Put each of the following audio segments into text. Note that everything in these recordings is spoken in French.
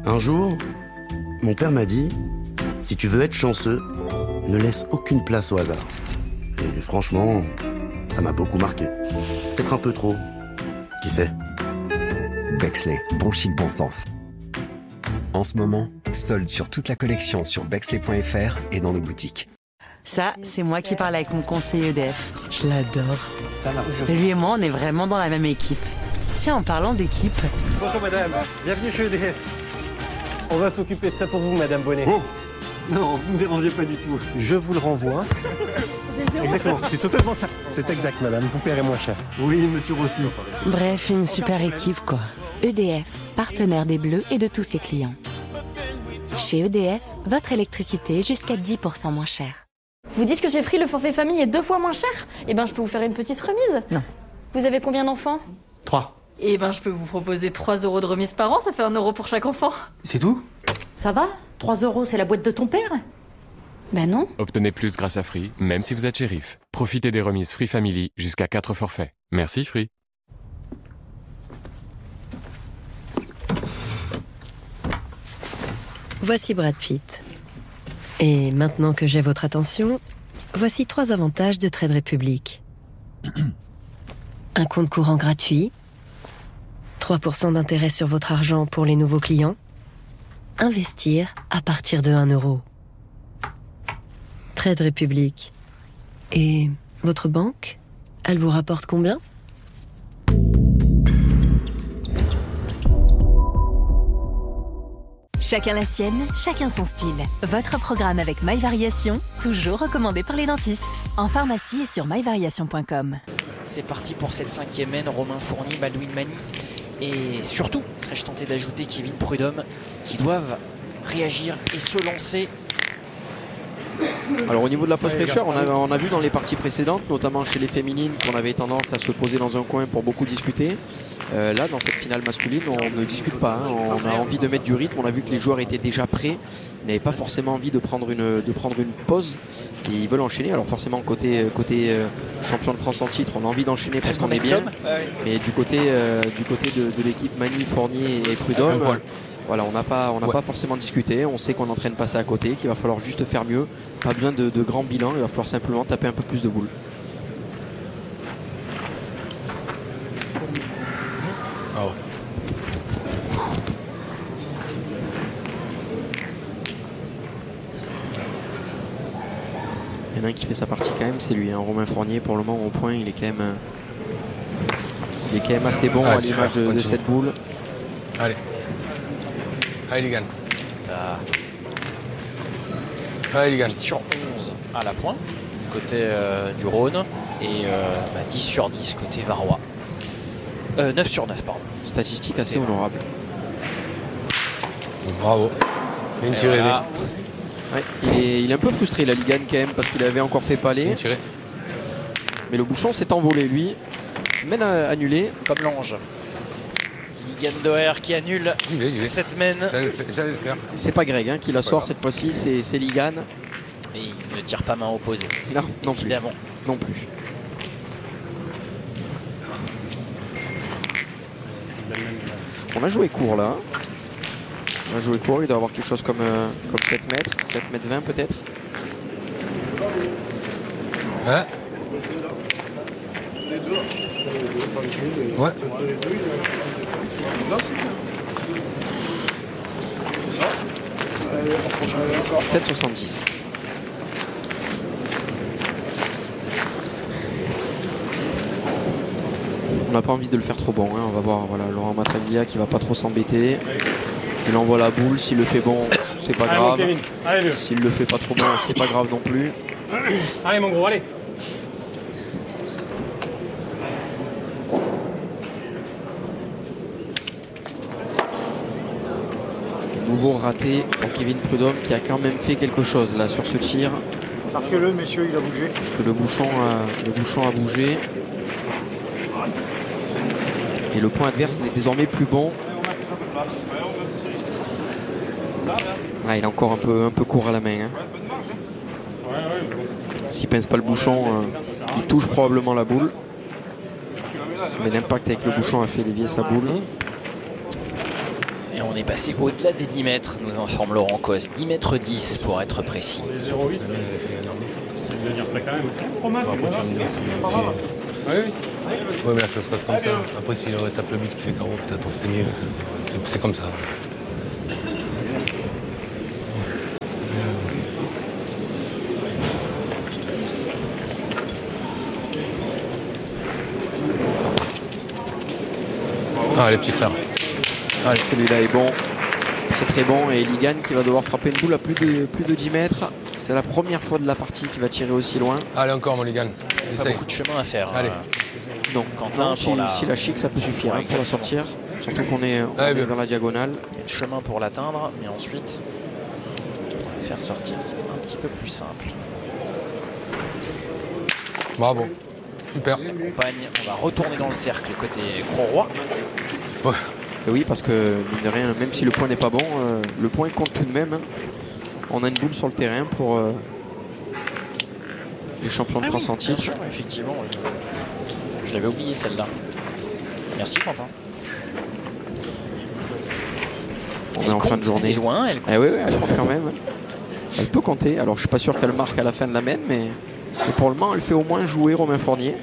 Un jour, mon père m'a dit, si tu veux être chanceux, ne laisse aucune place au hasard. Et franchement, ça m'a beaucoup marqué. Peut-être un peu trop. Qui sait? Bexley, bon chic, bon sens. En ce moment, solde sur toute la collection sur bexley.fr et dans nos boutiques. Ça, c'est moi qui parle avec mon conseiller EDF. Je l'adore. Lui et moi, on est vraiment dans la même équipe. Tiens, en parlant d'équipe... Bonjour madame, bienvenue chez EDF. On va s'occuper de ça pour vous, madame Bonnet. Oh non, vous ne me dérangez pas du tout. Je vous le renvoie. Exactement, c'est totalement ça. C'est exact, madame, vous paierez moins cher. Oui, monsieur Rossi. Bref, une super équipe, quoi. EDF, partenaire des Bleus et de tous ses clients. Chez EDF, votre électricité est jusqu'à 10% moins chère. Vous dites que chez Free, le forfait famille est 2 fois moins cher? Eh ben, je peux vous faire une petite remise. Non. Vous avez combien d'enfants? 3. Eh ben, je peux vous proposer 3 € de remise par an, ça fait 1 € pour chaque enfant. C'est tout? Ça va? 3 €, c'est la boîte de ton père? Ben non. Obtenez plus grâce à Free, même si vous êtes shérif. Profitez des remises Free Family jusqu'à 4 forfaits. Merci Free. Voici Brad Pitt. Et maintenant que j'ai votre attention, voici 3 avantages de Trade Republic. Un compte courant gratuit, 3% d'intérêt sur votre argent pour les nouveaux clients, investir à partir de 1 €. Trade Republic. Et votre banque, elle vous rapporte combien ? Chacun la sienne, chacun son style. Votre programme avec MyVariation, toujours recommandé par les dentistes. En pharmacie et sur myvariation.com. C'est parti pour cette 5e mène, Romain Fournier, Malouine Mani. Et surtout, serais-je tenté d'ajouter Kevin Prudhomme, qui doivent réagir et se lancer. Alors au niveau de la post-pressure, on a vu dans les parties précédentes, notamment chez les féminines, qu'on avait tendance à se poser dans un coin pour beaucoup discuter. Là, dans cette finale masculine, on ne discute pas. Hein. On a envie de mettre du rythme. On a vu que les joueurs étaient déjà prêts. Ils n'avaient pas forcément envie de prendre une pause. Et ils veulent enchaîner. Alors forcément, côté champion de France en titre, on a envie d'enchaîner parce qu'on est bien. Mais du côté de l'équipe Mani, Fournier et Prudhomme, voilà, on n'a pas forcément discuté. On sait qu'on est en train de passer à côté, qu'il va falloir juste faire mieux. Pas besoin de grands bilans. Il va falloir simplement taper un peu plus de boules. Oh. Il y en a un qui fait sa partie quand même, c'est lui, hein, Romain Fournier. Pour le moment au point, il est quand même assez bon à l'image de cette boule. Allez, il gagne. Il gagne. 8 sur 11 à la pointe, côté du Rhône, et 10 sur 10 côté Varois. 9 sur 9, pardon. Statistique assez honorable. Bravo. Une tirée. Voilà. Ouais, il est un peu frustré, la Ligan quand même, parce qu'il avait encore fait palais. Mais le bouchon s'est envolé, lui. Mène annulé. Comme l'ange. Ligan Doher qui annule cette mène. J'allais le faire. C'est pas Greg hein, qui la sort cette fois-ci, c'est Ligan. Et il ne tire pas main opposée. Non évidemment. Plus. Non plus. On a joué court là. On a joué court, il doit y avoir quelque chose comme 7 mètres, 7 mètres 20 peut-être. Ouais. Ouais. 7,70. On n'a pas envie de le faire trop bon, hein. On va voir, voilà, Laurent Matraglia qui va pas trop s'embêter. Il envoie la boule, s'il le fait bon, c'est pas grave. S'il le fait pas trop bon, c'est pas grave non plus. Allez mon gros, allez. Nouveau raté pour Kevin Prudhomme qui a quand même fait quelque chose là sur ce tir. Marquez-le, messieurs, il a bougé. Parce que le bouchon a bougé. Et le point adverse n'est désormais plus bon. Ah, il est encore un peu court à la main. Hein. S'il pince pas le bouchon, il touche probablement la boule. Mais l'impact avec le bouchon a fait dévier sa boule. Et on est passé au-delà des 10 mètres, nous informe Laurent Cos. 10 mètres 10 pour être précis. 0,8. C'est devenir prêt quand même. Oui, mais là, ça se passe comme ça. Après, s'il tape le but qui fait carreau, peut-être c'était mieux. C'est comme ça. Ah, les petits frères. Allez, celui-là est bon. C'est très bon. Et Ligan qui va devoir frapper une boule à plus de 10 mètres. C'est la première fois de la partie qu'il va tirer aussi loin. Allez, encore, mon Ligan. Pas beaucoup de chemin à faire. Allez. Non, Quentin, non, pour si la chic, ça peut suffire pour la sortir. Surtout qu'on est, dans la diagonale. Il y a le chemin pour l'atteindre, mais ensuite, pour la faire sortir, c'est un petit peu plus simple. Bravo. Super. La compagne, on va retourner dans le cercle côté Croix-Roi. Ouais. Et oui, parce que mine de rien, même si le point n'est pas bon, le point compte tout de même. Hein. On a une boule sur le terrain pour les champions de France en titre. Bien sûr, effectivement. Je l'avais oublié celle-là. Merci Quentin. On est en fin de journée. Elle est loin, elle compte. Oui, elle compte quand même. Elle peut compter. Alors je suis pas sûr qu'elle marque à la fin de la mène, mais pour le moment, elle fait au moins jouer Romain Fournier.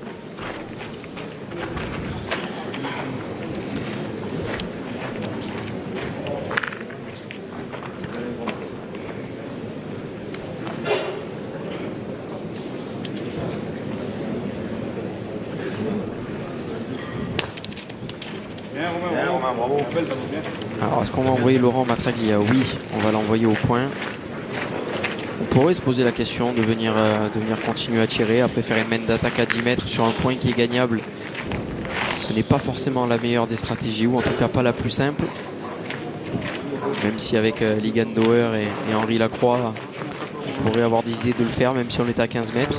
Alors est-ce qu'on va envoyer Laurent Matraglia? Oui, on va l'envoyer au point. On pourrait se poser la question de venir continuer à tirer, après faire une mène d'attaque à 10 mètres sur un point qui est gagnable. Ce n'est pas forcément la meilleure des stratégies, ou en tout cas pas la plus simple. Même si avec Ligan Dauer et Henri Lacroix, on pourrait avoir des idées de le faire, même si on est à 15 mètres.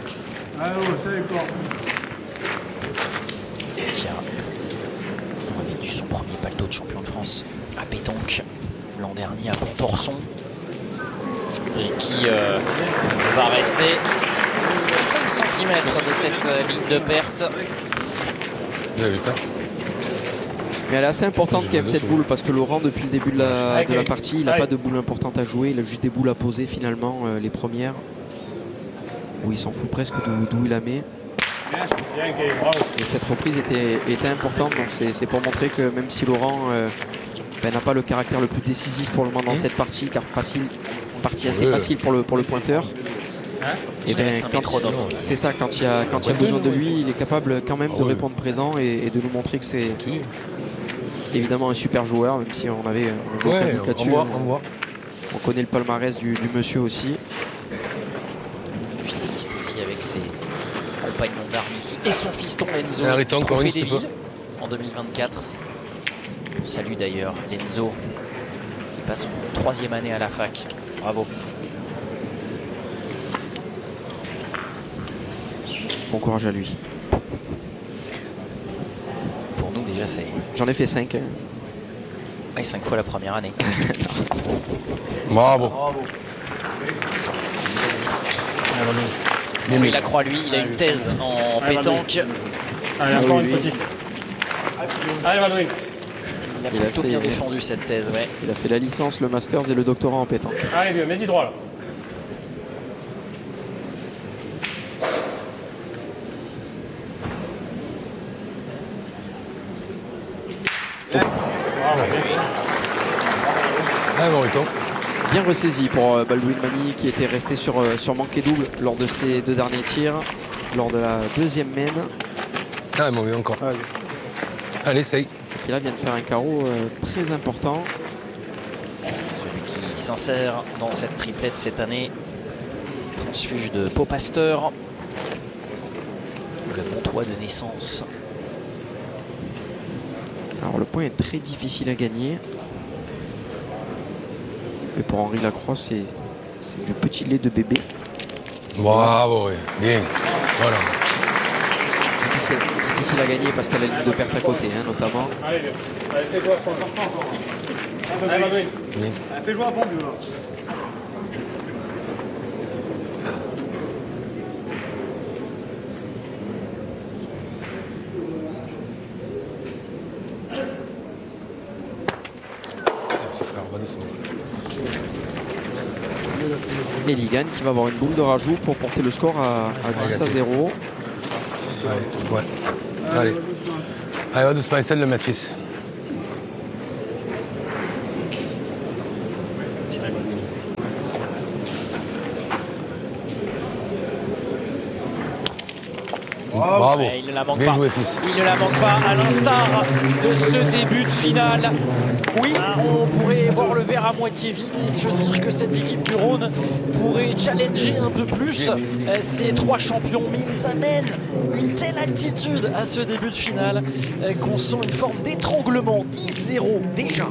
Qui a revêtu son premier paletot de champion de France à pétanque l'an dernier à Pontorson. Et qui va rester 5 cm de cette ligne de perte. Mais elle est assez importante quand même cette boule, parce que Laurent depuis le début de la partie, il n'a pas de boule importante à jouer, il a juste des boules à poser finalement, les premières, où il s'en fout presque d'où il la met. Et cette reprise était importante, donc c'est pour montrer que même si Laurent n'a pas le caractère le plus décisif pour le moment dans cette partie, car partie assez facile pour le pointeur. Et c'est ça, quand il y a besoin de lui, il est capable quand même de répondre présent et de nous montrer que c'est évidemment un super joueur, même si on avait aucun doute là-dessus. On connaît le palmarès du monsieur aussi. Finaliste aussi avec ses compagnons d'armes ici et son fiston Lenzo en 2024. On salue d'ailleurs Lenzo qui passe son 3e année à la fac. Bravo. Bon courage à lui. Pour nous déjà c'est... J'en ai fait 5. Et 5 fois la première année. Bravo. Oui, Lacroix, lui, il a une thèse en pétanque. Allez, encore une petite. Allez, Valérie. Il a plutôt bien défendu cette thèse, ouais. Il a fait la licence, le masters et le doctorat en pétanque. Allez, vieux, mets-y droit là. Bien ressaisi pour Baldwin Mani qui était resté sur manqué double lors de ses 2 derniers tirs, lors de la 2e mène. Ah, il m'en met encore. Allez, essaye. Qui là vient de faire un carreau très important. Celui qui s'insère dans cette triplette cette année. Transfuge de Pau Pasteur. Le Montois de naissance. Alors le point est très difficile à gagner. Mais pour Henri Lacroix, c'est du petit lait de bébé. Bravo, oui. Bien. Voilà. Difficile à gagner parce qu'elle a la ligne de perte à côté, hein, notamment. Allez, fais jouer à fond. Allez, Valérie. Fais jouer à fond, là. Et Ligan qui va avoir une boule de rajout pour porter le score à 10-0. Allez, ouais. Allez. Allez, va doucement, essaie de le mettre, fils. Bravo. Ouais, il ne la manque Bien pas. joué, fils. Il ne la manque pas, à l'instar de ce début de finale. Oui, on pourrait voir le verre à moitié vide et se dire que cette équipe du Rhône pourrait challenger un peu plus ces trois champions. Mais ils amènent une telle attitude à ce début de finale qu'on sent une forme d'étranglement. 10-0 déjà.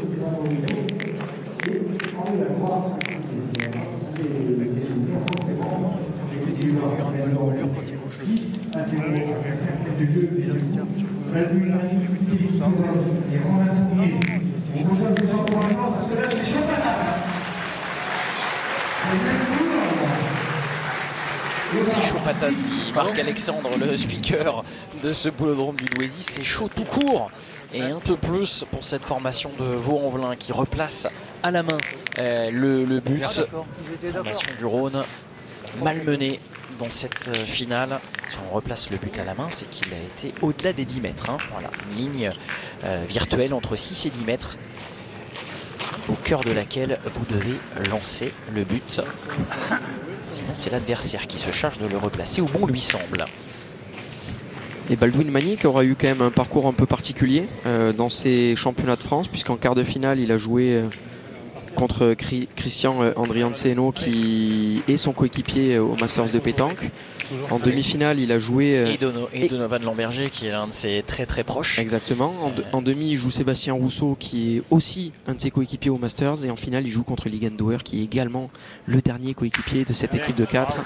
C'est chaud patate, dit Marc-Alexandre, le speaker de ce boulodrome du Douaisis. C'est chaud tout court. Et un peu plus pour cette formation de Vaux-en-Velin qui replace à la main le but. Formation du Rhône malmenée dans cette finale. Si on replace le but à la main, c'est qu'il a été au-delà des 10 mètres. Hein. Voilà, une ligne virtuelle entre 6 et 10 mètres, au cœur de laquelle vous devez lancer le but. Sinon, c'est l'adversaire qui se charge de le replacer où bon lui semble. Et Baldwin Magny qui aura eu quand même un parcours un peu particulier dans ces championnats de France, puisqu'en quart de finale, il a joué contre Christian Andrianceno qui est son coéquipier au Masters de pétanque. En demi-finale, il a joué... Et Donovan Lamberger qui est l'un de ses très très proches. Exactement. En demi, il joue Sébastien Rousseau qui est aussi un de ses coéquipiers au Masters. Et en finale, il joue contre Ligan Dauer qui est également le dernier coéquipier de cette équipe de 4.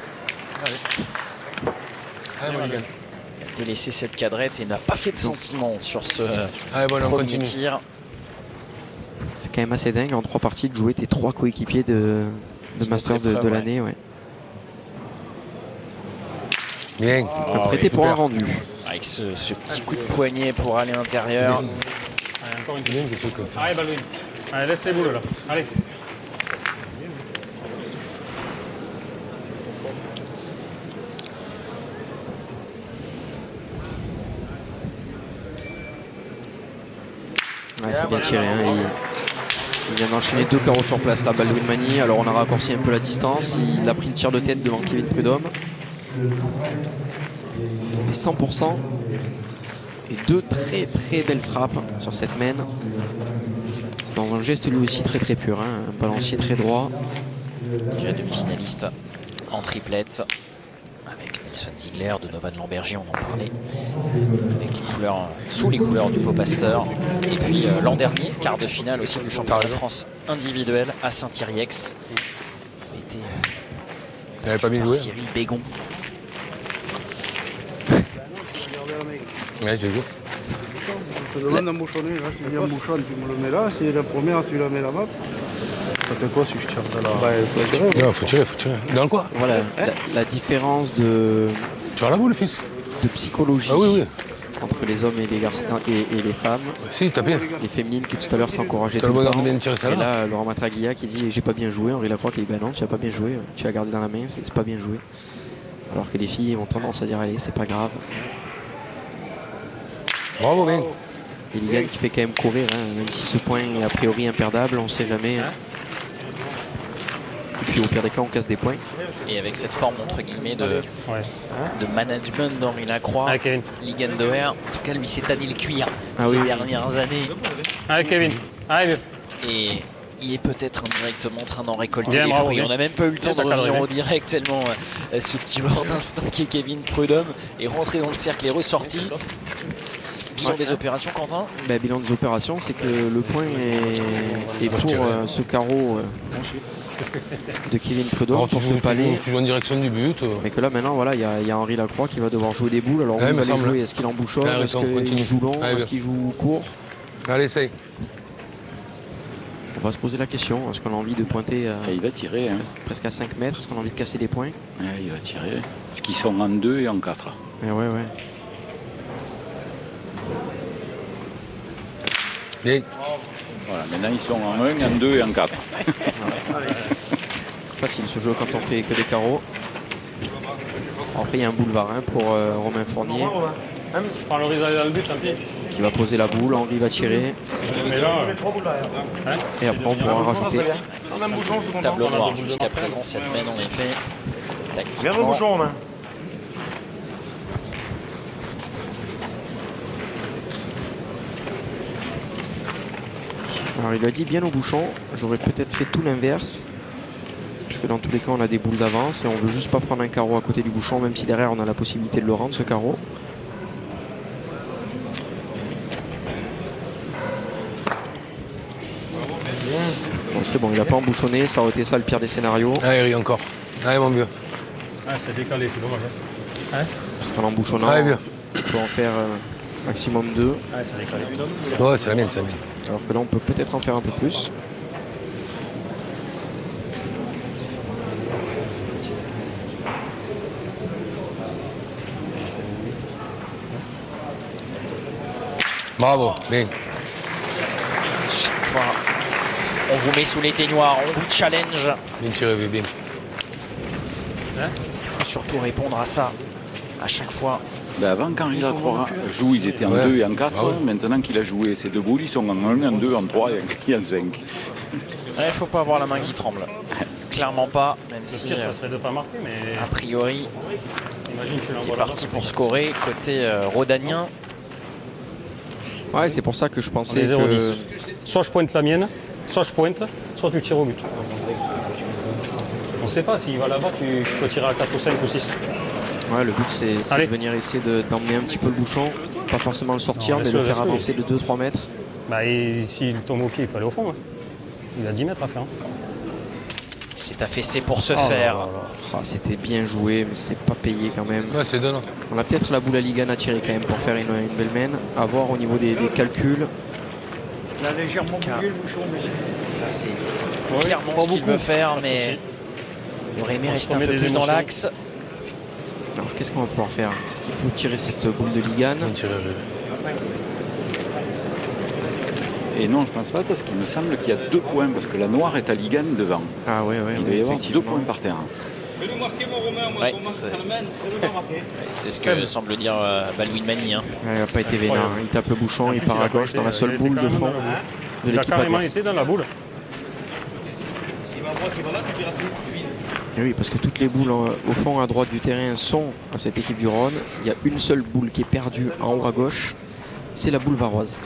Il a délaissé cette cadrette et n'a pas fait de sentiment sur ce on premier tir. C'est quand même assez dingue en 3 parties de jouer tes 3 coéquipiers de Masters de l'année. Ouais. Bien. Prêté pour un rendu. Avec ce petit coup de poignet pour aller à l'intérieur. Allez, encore une petite. Allez, Baldwin. Allez, laisse les boules là. Allez. Ouais, c'est bien tiré. Hein. Il vient d'enchaîner 2 carreaux sur place là, Baldwin Magny. Alors on a raccourci un peu la distance. Il a pris le tir de tête devant Kevin Prudhomme. Et 100%. Et 2 très très belles frappes sur cette main. Dans un geste lui aussi très très pur. Hein. Un balancier très droit. Déjà demi-finaliste en triplette. Avec Nelson Ziegler, Donovan Lamberger, on en parlait. Avec les couleurs, sous les couleurs du Pau-Pasteur. Et puis l'an dernier, quart de finale aussi du championnat de France individuel à Saint-Yrieix. Il a été pas bien joué. Cyril Bégon. Ouais, j'ai vu. Je te demande d'embouchonner, là, si il y a un bouchon, tu me le mets là, si la première, tu la mets là-bas. Ça fait quoi si je tire de là? Non, faut tirer. Dans quoi? Voilà, la différence de... Tu as la boule, fils? De psychologie. Ah oui. Entre les hommes et les garçons et les femmes. Si, t'as bien. Les féminines qui tout à l'heure s'encourageaient tout le temps. Et là, Laurent Matraglia qui dit j'ai pas bien joué. Henri Lacroix qui dit bah non, tu as pas bien joué. Tu l'as gardé dans la main, c'est pas bien joué. Alors que les filles ont tendance à dire allez, c'est pas grave. Bravo, bien. Et Ligan qui fait quand même courir, hein, même si ce point est a priori imperdable, on sait jamais. Hein. Et puis au pire des cas, on casse des points. Et avec cette forme entre guillemets de management d'Henri Lacroix, Ligan Dauer, en tout cas lui s'est tanné le cuir ces dernières années. Allez Kevin, allez. Et il est peut-être indirectement en train d'en récolter les fruits. On n'a même pas eu le temps de revenir au direct tellement ce tireur d'instinct qui est Kevin Prudhomme est rentré dans le cercle et ressorti. Bilan des opérations, Quentin? Bilan des opérations, c'est que le point est pour ce carreau de Kevin Prudhomme pour ce palais. Tu joues en direction du but. Mais que là maintenant, voilà, il y a Henri Lacroix qui va devoir jouer des boules. Alors il va les jouer. Est-ce qu'il embouchonne? Est-ce qu'il joue long? Est-ce qu'il joue court? Allez, essaye. On va se poser la question. Est-ce qu'on a envie de pointer il va tirer, presque à 5 mètres? Est-ce qu'on a envie de casser des points? Il va tirer. Est-ce qu'ils sont en 2 et en 4? Ouais. Bien. Voilà, maintenant ils sont en 1, en 2 et en 4. Facile ce jeu quand on fait que des carreaux. Après il y a un boulevard pour Romain Fournier. Je prends le risque d'aller dans le but, tant pis. Qui va poser la boule, Henri va tirer. Mais là, et après on pourra rajouter. Tableau noir jusqu'à présent, cette main en effet. Tactiquement. Viens le bouchon, Romain. Alors il a dit bien au bouchon, j'aurais peut-être fait tout l'inverse. Puisque dans tous les cas on a des boules d'avance et on veut juste pas prendre un carreau à côté du bouchon, même si derrière on a la possibilité de le rendre ce carreau. Bon, c'est bon, il n'a pas embouchonné, ça aurait été ça le pire des scénarios. Ah, il rit encore. Allez mon vieux. Ah, c'est décalé, c'est dommage. Hein? Parce qu'en embouchonnant, on peut en faire maximum 2. Ah, c'est décalé. Ouais, c'est la mienne, c'est la mienne. Alors que là on peut peut-être en faire un peu plus. Bravo, bien. Chaque fois, on vous met sous l'éteignoir, on vous challenge. Bien tiré, bien. Il faut surtout répondre à ça à chaque fois. Ben avant, quand Henri Lacroix joue, ils étaient en 2 et en 4. Ah ouais. Maintenant qu'il a joué ces deux boules, ils sont en 1, en 2, en 3 et en 5. Il ne faut pas avoir la main qui tremble. Clairement pas, même si ça serait de pas marquer, mais a priori, tu es parti pour scorer côté rhodanien. Ouais, c'est pour ça que je pensais que... 0-10. Soit je pointe la mienne, soit je pointe, soit tu tires au but. On ne sait pas, s'il va là-bas, je peux tirer à 4 ou 5 ou 6. Ouais, le but c'est de venir essayer d'emmener un petit peu le bouchon, pas forcément le sortir, mais le faire avancer de 2-3 mètres. Bah, et s'il tombe au pied, il peut aller au fond. Hein. Il a 10 mètres à faire. Hein. C'est affaissé pour se faire. C'était bien joué, mais c'est pas payé quand même. Ouais, c'est donnant. On a peut-être la boule à Ligan à tirer quand même pour faire une belle main. À voir au niveau des calculs. Il a légèrement bougé le bouchon, monsieur. Ça, c'est clairement ce qu'il veut faire, mais il aurait aimé rester un peu plus dans l'axe. Alors, qu'est-ce qu'on va pouvoir faire? Est-ce qu'il faut tirer cette boule de Ligan? Et non, je pense pas, parce qu'il me semble qu'il y a 2 points, parce que la noire est à Ligan devant. Ah ouais, il doit y avoir 2 points par terre. Ouais, c'est ce que semble dire Balouine Mani. Hein. Ouais, il n'a pas été vénard, il tape le bouchon, il part à gauche dans la seule boule de fond de l'équipe adverse. Il a carrément été dans la boule. Et oui, parce que toutes les boules au fond à droite du terrain sont à cette équipe du Rhône. Il y a une seule boule qui est perdue en haut à gauche, c'est la boule varoise.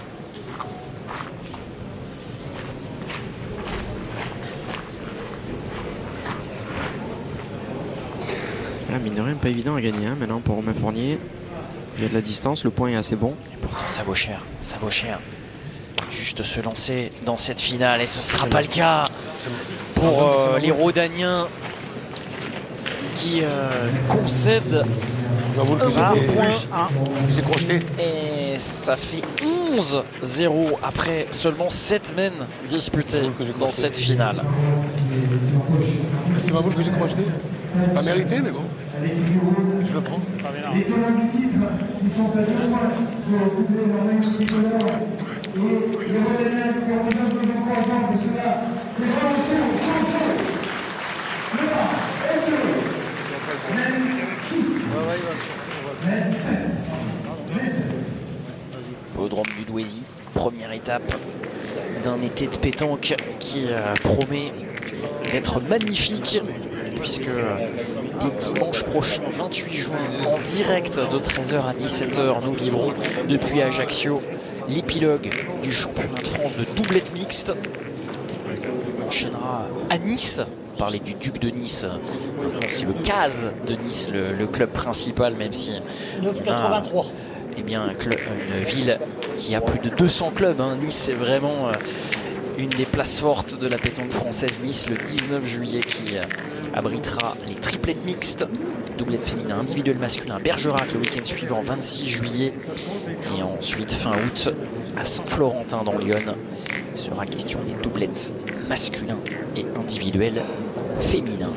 Ah, mine de rien, pas évident à gagner maintenant pour Romain Fournier. Il y a de la distance, le point est assez bon. Et pourtant ça vaut cher, ça vaut cher. Juste se lancer dans cette finale et ce ne sera pas le cas pour les Rhodaniens qui concèdent un point. J'ai crocheté. Et ça fait 11-0 après seulement 7 mènes disputées dans cette finale. C'est ma boule que j'ai crochetée. C'est pas mérité, mais bon. Je le prends. Les tenants du titre qui sont à 2 points sur doublé leur même tricolore. Et les Rhodaniens qui ont besoin de nous encourager parce que là, c'est vraiment chaud. Le bas, L2, même 6, même 7, même 7. Hippodrome du Douaisis, première étape d'un été de pétanque qui promet d'être magnifique, puisque dès dimanche prochain, 28 juin, en direct de 13h à 17h, nous vivrons depuis Ajaccio l'épilogue du championnat de France de doublette mixte. On enchaînera à Nice. On parlait du Duc de Nice, c'est le CAS de Nice, le club principal, même si 983. Eh bien, une ville qui a plus de 200 clubs. Hein. Nice, c'est vraiment une des places fortes de la pétanque française. Nice, le 19 juillet, qui abritera les triplettes mixtes, doublette féminin, individuel masculin, Bergerac le week-end suivant, 26 juillet. Et ensuite, fin août, à Saint-Florentin dans l'Yonne, il sera question des doublettes masculins et individuels féminins.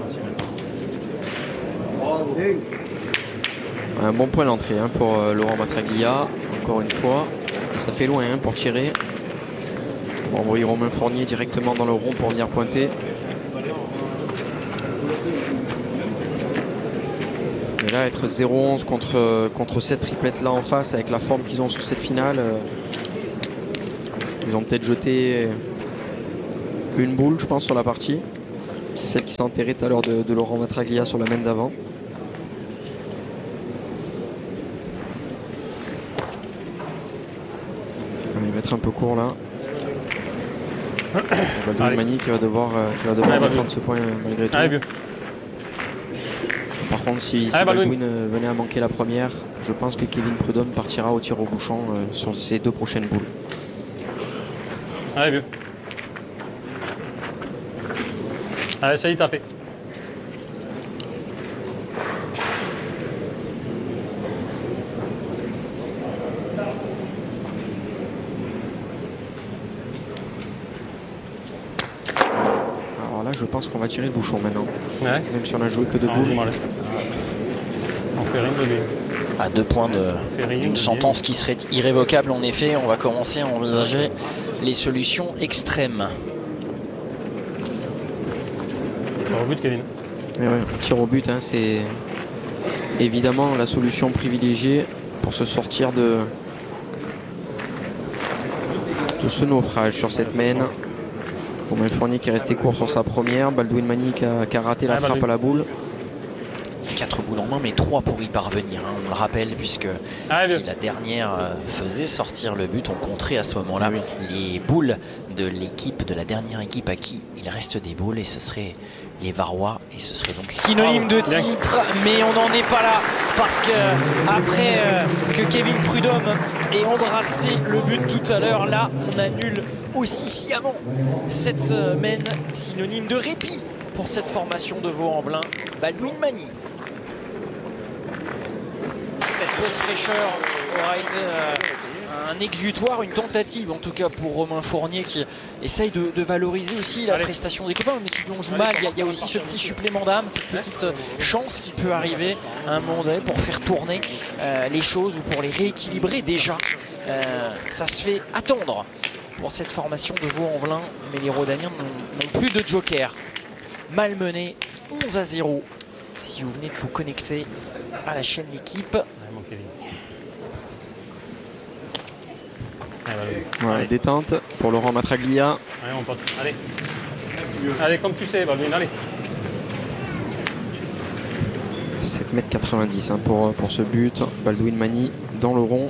Un bon point d'entrée pour Laurent Matraglia, encore une fois. Et ça fait loin pour tirer. On va envoyer Romain Fournier directement dans le rond pour venir pointer. Et là, être 0-11 contre cette triplette-là en face, avec la forme qu'ils ont sur cette finale, ils ont peut-être jeté une boule, je pense, sur la partie. C'est celle qui s'est enterrée tout à l'heure de Laurent Matraglia sur la main d'avant. Il va être un peu court là. Baldwin Mani qui va devoir défendre ce point malgré tout. Allez, par contre, si Baldwin venait à manquer la première, je pense que Kevin Prudhomme partira au tir au bouchon sur ses 2 prochaines boules. Allez, vieux. Allez, ça y est, tapez. Alors là, je pense qu'on va tirer le bouchon maintenant. Ouais. Même si on a joué que 2 boules. On fait rien de bien. À 2 points d'une sentence qui serait irrévocable, en effet, on va commencer à envisager les solutions extrêmes. Tir au but, Kevin. Ouais, tir au but, hein, c'est évidemment la solution privilégiée pour se sortir de ce naufrage sur cette main. Romain Fournier qui est resté court sur sa première. Baldwin Mani qui a raté la frappe à la boule. 4 boules en main, mais 3 pour y parvenir, hein, on le rappelle, puisque si la dernière faisait sortir le but, on compterait à ce moment-là les boules de l'équipe, de la dernière équipe à qui il reste des boules, et ce serait les Varois, et ce serait donc synonyme de titre, mais on n'en est pas là, parce que après que Kevin Prudhomme ait embrassé le but tout à l'heure, là on annule aussi sciemment cette mène, synonyme de répit pour cette formation de Vaux-en-Velin. Baldwin Mani. Cette pause fraîcheur aura été un exutoire, une tentative en tout cas pour Romain Fournier qui essaye de valoriser aussi la prestation des copains. Mais si on joue mal, il y a aussi ce petit supplément d'âme, cette petite chance qui peut arriver à un moment donné pour faire tourner les choses ou pour les rééquilibrer déjà. Ça se fait attendre pour cette formation de Vaux-en-Velin, mais les Rodaniens n'ont plus de joker. Malmené 11-0 si vous venez de vous connecter à la chaîne L'équipe. Voilà, détente pour Laurent Matraglia. Allez mon pote, allez. Allez comme tu sais, Baldwin, allez. 7,90 m pour ce but. Baldwin Mani dans le rond.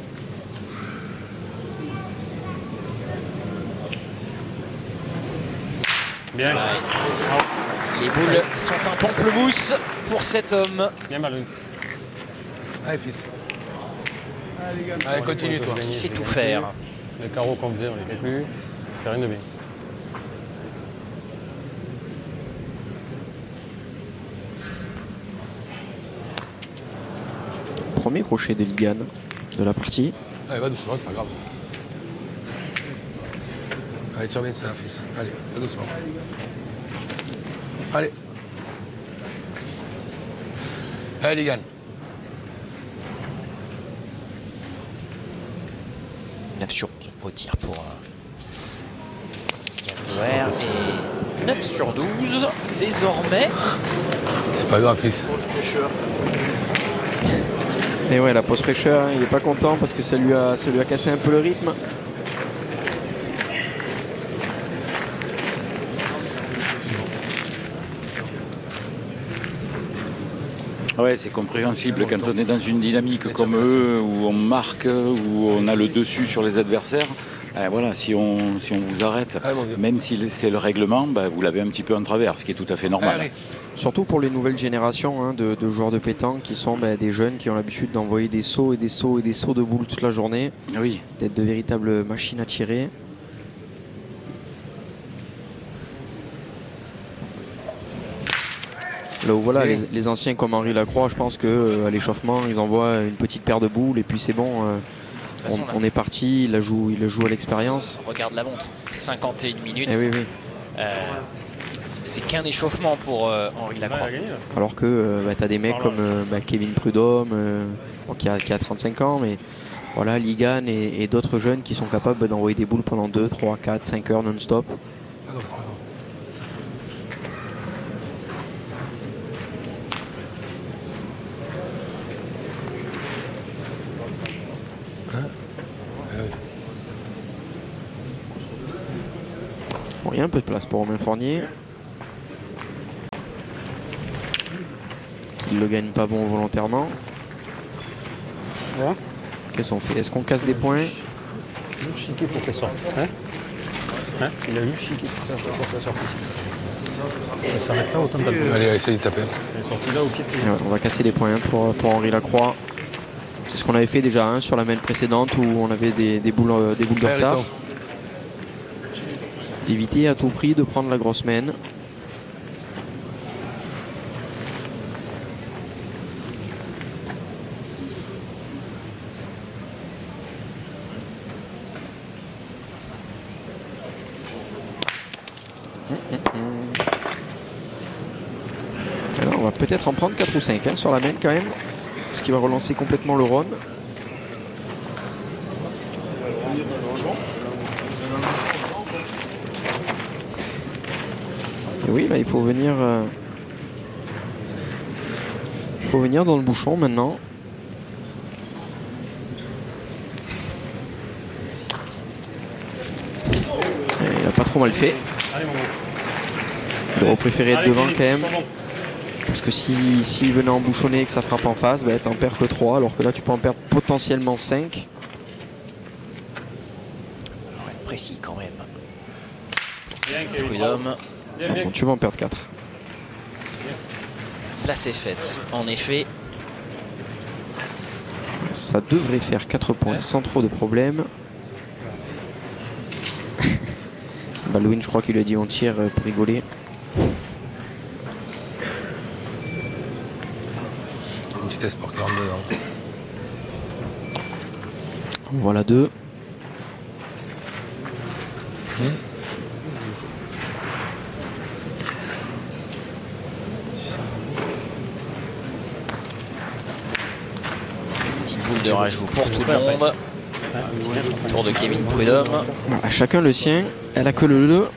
Bien. Ouais. Les boules sont un pamplemousse pour cet homme. Bien Baldwin. Allez fils. Allez, continue toi. Qui sait tout faire. Les carreaux qu'on faisait, on les fait plus. Faire rien de bien. Premier crochet de Ligan de la partie. Allez, va doucement, c'est pas grave. Allez, tire bien ça, fils. Allez, va doucement. Allez. Allez, Ligan. 9 sur 11 au tir pour Gavouer et 9 sur 12 désormais. C'est pas grave, fils. Et ouais, la pause fraîcheur, hein, il est pas content parce que ça lui a cassé un peu le rythme. Ouais, c'est compréhensible quand on est dans une dynamique comme eux, où on marque, où on a le dessus sur les adversaires. Voilà, si on vous arrête, même si c'est le règlement, vous l'avez un petit peu en travers, ce qui est tout à fait normal. Surtout pour les nouvelles générations hein, de joueurs de pétanque qui sont des jeunes qui ont l'habitude d'envoyer des sauts et des sauts et des sauts de boules toute la journée. Oui. D'être de véritables machines à tirer. Là où voilà, les anciens comme Henri Lacroix, je pense qu'à l'échauffement, ils envoient une petite paire de boules et puis c'est bon. On est parti, il la joue à l'expérience. Regarde la montre, 51 minutes. Oui. C'est qu'un échauffement pour Henri Lacroix. Alors que tu as des mecs comme Kevin Prudhomme qui a 35 ans, mais voilà, Ligan et d'autres jeunes qui sont capables d'envoyer des boules pendant 2, 3, 4, 5 heures non-stop. Bon, il y a un peu de place pour Romain Fournier. Il ne le gagne pas bon volontairement. Ouais. Qu'est-ce qu'on fait? Est-ce qu'on casse des points? Juste chiquer pour qu'elle sorte. Hein, il a juste chiqué pour que ça sorte ici. Elle s'arrête là, autant de taper. Allez, essaye de taper. Elle est sortie là au pied. Ouais, on va casser les points pour Henri Lacroix. C'est ce qu'on avait fait déjà sur la main précédente où on avait des boules de retard. D'éviter à tout prix de prendre la grosse main. Alors on va peut-être en prendre 4 ou 5 sur la main quand même. Ce qui va relancer complètement le Rhône. Et oui, là il faut venir dans le bouchon maintenant. Et il a pas trop mal fait. Il aurait préféré être devant quand même. Parce que s'il venait embouchonner et que ça frappe en face, t'en perds que 3, alors que là tu peux en perdre potentiellement 5. Ouais, précis quand même. Prud'homme. Bon, tu vas en perdre 4. Place est faite, en effet. Ça devrait faire 4 points sans trop de problèmes. Baldwin, je crois qu'il a dit on tire pour rigoler. Une petite espoir 42 ans. Voilà 2. Petite boule de rajout pour tout le monde. Tour de Kevin Prud'homme. À chacun le sien. Elle a que le 2.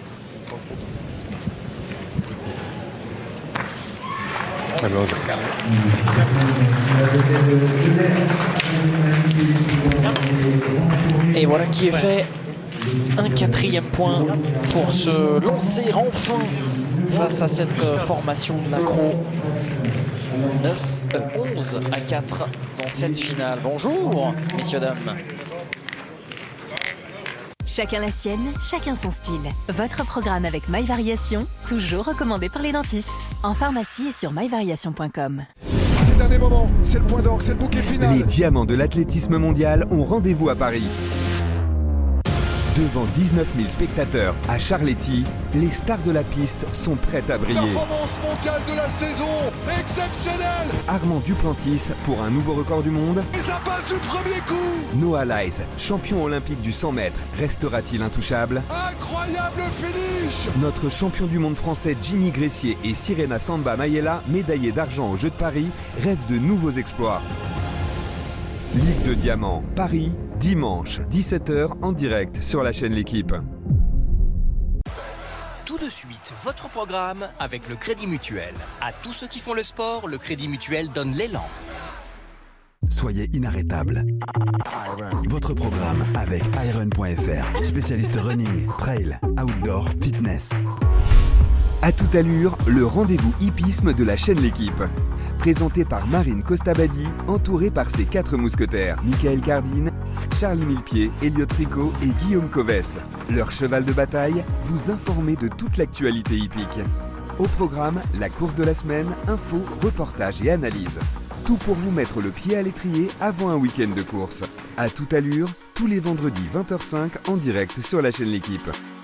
Et voilà qui est fait. Un 4e point pour se lancer enfin face à cette formation de Lacroix. 11 à 4 dans cette finale. Bonjour, messieurs, dames. Chacun la sienne, chacun son style. Votre programme avec MyVariation, toujours recommandé par les dentistes. En pharmacie et sur myvariation.com. C'est le dernier moment, c'est le point d'orgue, c'est le bouquet final. Les diamants de l'athlétisme mondial ont rendez-vous à Paris. Devant 19 000 spectateurs à Charletti, les stars de la piste sont prêtes à briller. Performance mondiale de la saison, exceptionnelle. Armand Duplantis pour un nouveau record du monde. Et ça passe du premier coup. Noah Lyles, champion olympique du 100 mètres, restera-t-il intouchable? Incroyable finish. Notre champion du monde français Jimmy Gressier et Sirena Samba Mayela, médaillés d'argent aux Jeux de Paris, rêvent de nouveaux exploits. Ligue de Diamants, Paris, dimanche, 17h en direct sur la chaîne L'Équipe. Tout de suite, votre programme avec le Crédit Mutuel. À tous ceux qui font le sport, le Crédit Mutuel donne l'élan. Soyez inarrêtable. Votre programme avec Iron.fr, spécialiste running, trail, outdoor, fitness. À toute allure, le rendez-vous hippisme de la chaîne L'Équipe. Présenté par Marine Costabadi, entourée par ses 4 mousquetaires, Michael Cardine, Charlie Millepied, Elliot Tricot et Guillaume Coves. Leur cheval de bataille, vous informer de toute l'actualité hippique. Au programme, la course de la semaine, infos, reportages et analyses. Tout pour vous mettre le pied à l'étrier avant un week-end de course. À toute allure, tous les vendredis 20h05 en direct sur la chaîne L'Équipe.